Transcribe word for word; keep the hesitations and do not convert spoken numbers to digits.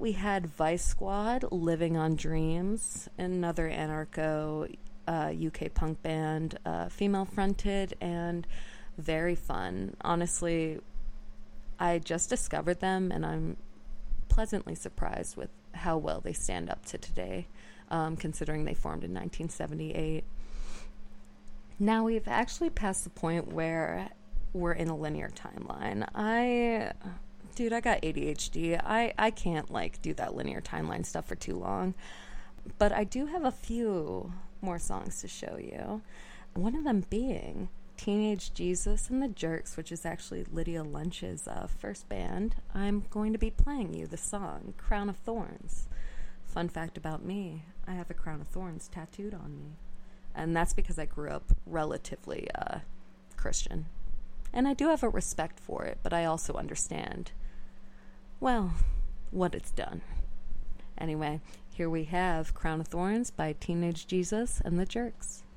we had Vice Squad, Living on Dreams, another anarcho uh, U K punk band, uh, female-fronted, and very fun. Honestly, I just discovered them, and I'm pleasantly surprised with how well they stand up to today, um, considering they formed in nineteen seventy-eight. Now we've actually passed the point where we're in a linear timeline. I, dude, I got A D H D. I, I can't, like, do that linear timeline stuff for too long. But I do have a few more songs to show you. One of them being Teenage Jesus and the Jerks, which is actually Lydia Lunch's uh, first band. I'm going to be playing you the song Crown of Thorns. Fun fact about me, I have a crown of thorns tattooed on me. And that's because I grew up relatively uh, Christian. And I do have a respect for it, but I also understand, well, what it's done. Anyway, here we have Crown of Thorns by Teenage Jesus and the Jerks.